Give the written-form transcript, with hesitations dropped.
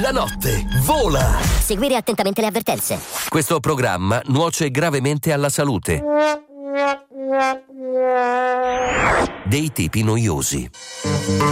La notte vola. Seguire attentamente le avvertenze. Questo programma nuoce gravemente alla salute. Dei tipi noiosi.